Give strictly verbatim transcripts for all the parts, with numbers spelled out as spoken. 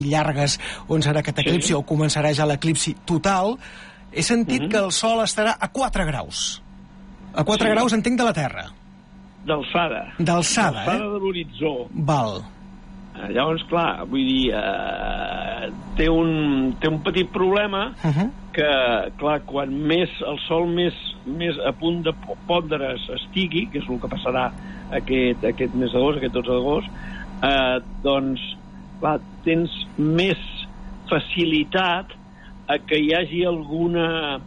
llargues on serà aquest eclipsi, sí. o començarà ja l'eclipsi total, he sentit uh-huh. que el Sol estarà a quatre graus. A quatre sí. graus, entenc, de la Terra. D'alçada. D'alçada, eh? D'alçada de l'horitzó. Val. Llavors, clar, vull dir, eh, té, un, té un petit problema uh-huh. que, clar, quan més el Sol més, més a punt de pondre's estigui, que és el que passarà aquest, aquest mes d'agost, aquest dotze d'agost, eh, doncs, clar, tens més facilitat a que hi hagi alguna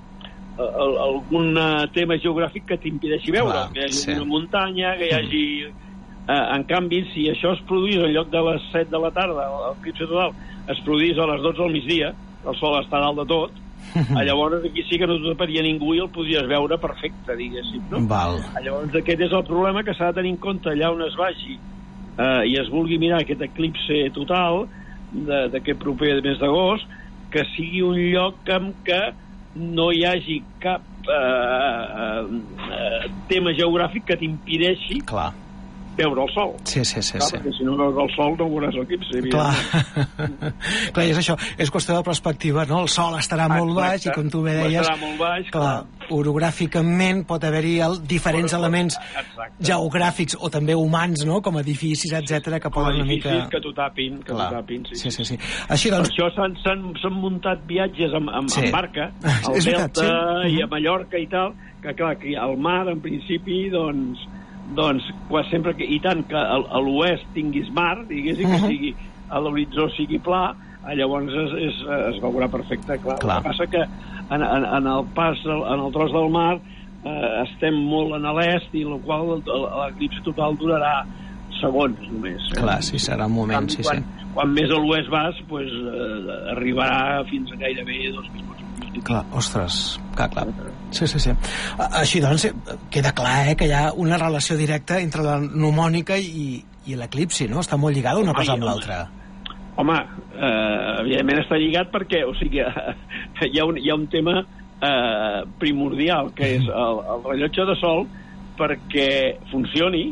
algun tema geogràfic que t'impedeixi veure, clar, que hi hagi sí. una muntanya, que hi hagi... Uh, en canvi, si això es produís en lloc de les set de la tarda, l'eclipsi total, es produís a les dotze del migdia, el Sol està dalt de tot, llavors aquí sí que no t'ho taparia ningú i el podries veure perfecte, diguéssim, no? Val. Llavors aquest és el problema, que s'ha de tenir en compte allà on es vagi uh, i es vulgui mirar aquest eclipsi total d'aquest proper mes d'agost, que sigui un lloc en què no hi hagi cap uh, uh, tema geogràfic que t'impedeixi clar. veure el Sol. Sí, sí, sí. Clar, sí. perquè si no veus el Sol no veuràs l'eclipsi. Clar. Clar, és això, és qüestió de perspectiva, no? El Sol estarà Exacte. molt baix i, com tu bé deies, estarà molt baix, clar, clar, orogràficament pot haver-hi diferents Però, elements exacte. geogràfics o també humans, no?, com edificis, etcètera, que poden una mica... edificis que t'ho tapin, que t'ho tapin, sí. Sí, sí, sí. Així, doncs... Per això s'han muntat viatges amb, amb, sí. amb barca, al Delta sí. i a Mallorca i tal, que clar, que al mar, en principi, doncs... doncs, quan sempre que, i tant que a, a l'oest tinguis mar, diguéssim, uh-huh. que sigui, a l'horitzó sigui pla, llavors es, es, es veurà perfecte, clar. clar. El que passa que en, en, en el pas, en el tros del mar, eh, estem molt en l'est, i el qual l'eclipsi total durarà segons només. Eh? Clar, sí, serà un moment, sí, quan, sí. Quan més a l'oest vas, pues, eh, arribarà fins a gairebé dos minuts. Clar, ostres, clar, clar. Sí, sí, sí. Així, doncs, queda clar, eh, que hi ha una relació directa entre la mnemònica i, i l'eclipsi, no? Està molt lligada una cosa amb l'altra. Home, eh, evidentment està lligat perquè, o sigui, hi ha un, hi ha un tema eh, primordial, que és el, el rellotge de sol, perquè funcioni,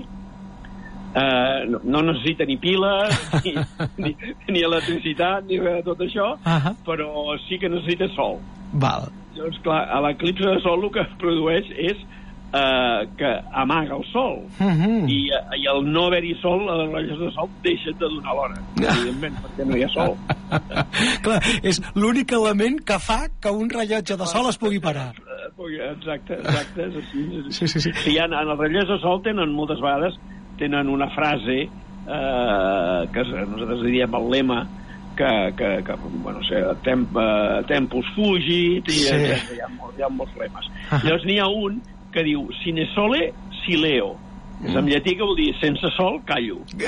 Uh, no, no necessita ni piles ni, ni, ni electricitat ni res de tot això, uh-huh. però sí que necessita sol. Val. Llavors, clar, a l'eclipsi de sol el que es produeix és uh, que amaga el sol, uh-huh. I, i al no haver-hi sol, les ratlles de sol deixen de donar l'hora, evidentment, perquè no hi ha sol. Clar, és l'únic element que fa que un rellotge de sol es pugui parar. Exacte, exacte, és així. És així. Sí, sí, sí. Si en, en els rellotges de sol tenen moltes vegades tenen una frase eh, que nosaltres diríem el lema que, que, que bueno, sé, tem, uh, tempus fugit i sí. hi, hi, ha molt, hi ha molts lemes. Uh-huh. Llavors n'hi ha un que diu sine sole sileo, mm. és en llatí que vol dir sense sol callo. Sí.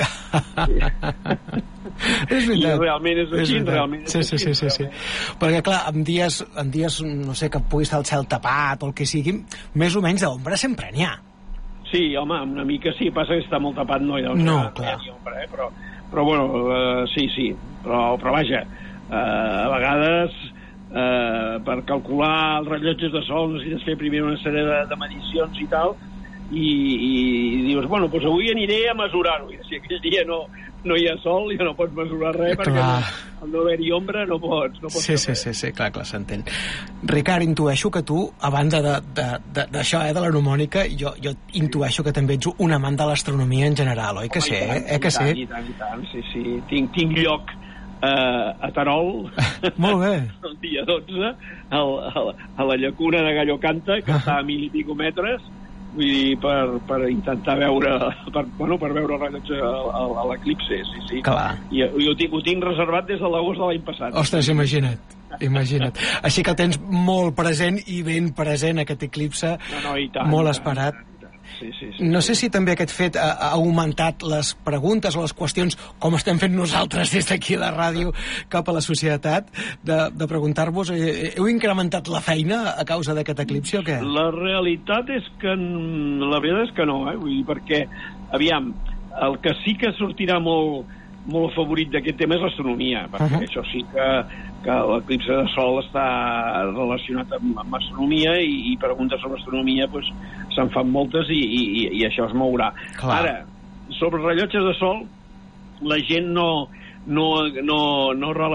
És veritat. I realment és així, és realment és sí, així, sí, sí, sí, sí. Perquè clar, en dies, en dies no sé, que pugui estar el cel tapat o el que sigui, més o menys d'ombra sempre n'hi ha. Sí, home, una mica sí, passa que està molt tapat, no hi ha, no, no, clar. Ni ombra, eh? però, però bueno, uh, sí, sí, però, però vaja, uh, a vegades uh, per calcular els rellotges de sol necessites fer primer una sèrie de, de medicions i tal, i, i, i dius, bueno, doncs avui aniré a mesurar-ho, i si aquell dia no, no hi ha sol, ja no pots mesurar res, perquè no, al no haver-hi ombra no pots, no pots sí, sí, sí, sí, clar, clar, s'entén. Ricard, intueixo que tu, a banda d'això, eh, de la mnemònica, jo, jo intueixo que també ets un amant de l'astronomia en general, oi que sí? Eh? Eh que sí? I tant, i tant, sí, sí. Tinc, tinc lloc eh, a Terol, molt bé. el dia dotze, al, al, a la llacuna de Gallo Canta, que està a mil i pico metres, vull dir, per, per intentar veure per, bueno, per veure el rellotge a, a l'eclipsi, sí, sí. Clar. I, i ho, tinc, ho tinc reservat des de l'agost de l'any passat. Ostres, imagina't, imagina't. Així que tens molt present i ben present aquest eclipse, no, no, i tant, molt i tant, esperat. I tant. Sí, sí, sí, no sí. sé si també aquest fet ha, ha augmentat les preguntes o les qüestions, com estem fent nosaltres des d'aquí a la ràdio cap a la societat, de, de preguntar-vos, eh, heu incrementat la feina a causa d'aquest eclipsi o què? La realitat és que la veritat és que no, eh? Vull dir, perquè, aviam, el que sí que sortirà molt, molt favorit d'aquest tema és l'astronomia, perquè uh-huh. això sí que, que l'eclipsi de sol està relacionat amb, amb astronomia i, i preguntes sobre astronomia pues, se'n fan moltes i, i, i això es mourà. Clar. Ara, sobre rellotges de sol, la gent no, no, no, no